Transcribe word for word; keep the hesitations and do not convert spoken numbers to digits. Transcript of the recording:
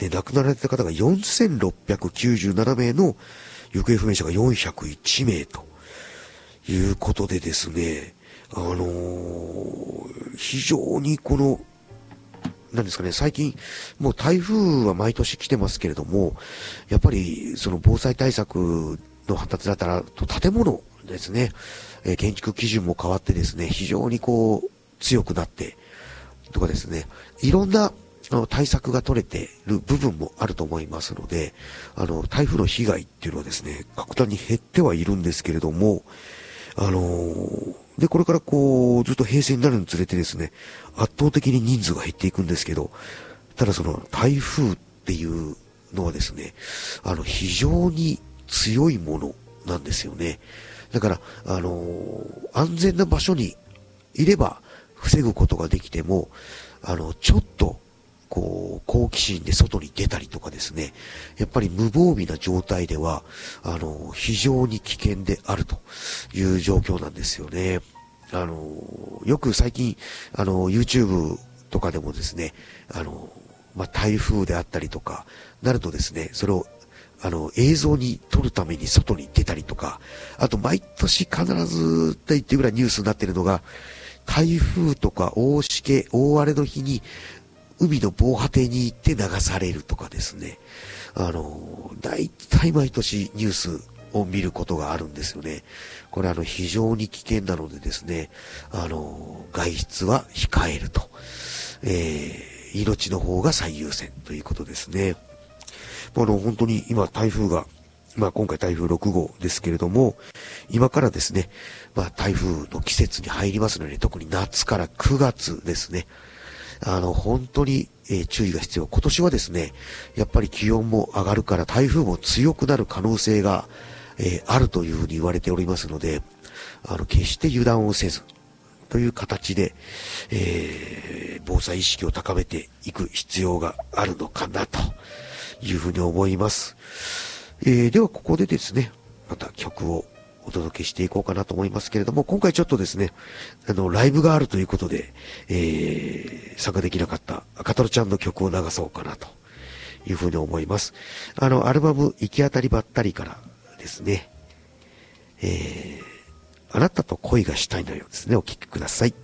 で、亡くなられた方がよんせんろっぴゃくきゅうじゅうななめいの行方不明者がよんひゃくいちめいということでですね、あのー、非常にこの、なんですかね、最近、もう台風は毎年来てますけれども、やっぱりその防災対策の発達だったら、建物ですね、えー、建築基準も変わってですね、非常にこう、強くなって、とかですね、いろんなあの対策が取れている部分もあると思いますので、あの、台風の被害っていうのはですね、格段に減ってはいるんですけれども、あのー、で、これからこう、ずっと平成になるにつれてですね、圧倒的に人数が減っていくんですけど、ただその台風っていうのはですね、あの、非常に強いものなんですよね。だから、あのー、安全な場所にいれば防ぐことができても、あの、ちょっと、こう、好奇心で外に出たりとかですね、やっぱり無防備な状態では、あの、非常に危険であるという状況なんですよね。あの、よく最近、あの、YouTube とかでもですね、あの、まあ、台風であったりとか、なるとですね、それを、あの、映像に撮るために外に出たりとか、あと毎年必ずって言ってぐらいニュースになっているのが、台風とか大しけ、大荒れの日に、海の防波堤に行って流されるとかですね。あの、大体毎年ニュースを見ることがあるんですよね。これあの非常に危険なのでですね、あの、外出は控えると。えー、命の方が最優先ということですね。あの、本当に今台風が、まあ今回台風ろくごうですけれども、今からですね、まあ台風の季節に入りますので、特に夏からくがつですね。あの、本当に、えー、注意が必要。今年はですね、やっぱり気温も上がるから台風も強くなる可能性が、えー、あるというふうに言われておりますので、あの、決して油断をせず、という形で、えー、防災意識を高めていく必要があるのかな、というふうに思います。えー、では、ここでですね、また曲をお届けしていこうかなと思いますけれども、今回ちょっとですね、あの、ライブがあるということで、えー、参加できなかった赤太郎ちゃんの曲を流そうかなというふうに思います。あの、アルバム行き当たりばったりからですね、えー、あなたと恋がしたいのよですね、お聴きください。